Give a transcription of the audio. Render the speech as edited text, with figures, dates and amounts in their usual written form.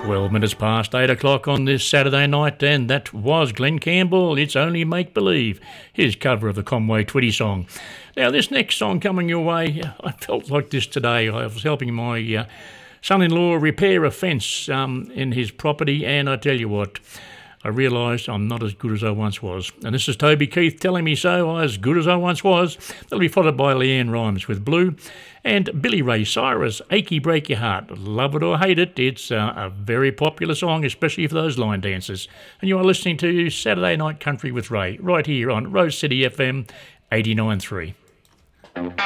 12 minutes past 8 o'clock on this Saturday night, and that was Glenn Campbell, It's Only Make Believe, his cover of the Conway Twitty song. Now, this next song coming your way, I felt like this today. I was helping my son-in-law repair a fence in his property, and I tell you what, I realised I'm not as good as I once was. And this is Toby Keith telling me so, as good as I once was. That'll be followed by Leanne Rimes with Blue, and Billy Ray Cyrus, Achy Break Your Heart. Love it or hate it, it's a very popular song, especially for those line dancers. And you are listening to Saturday Night Country with Ray, right here on Rose City FM 89.3.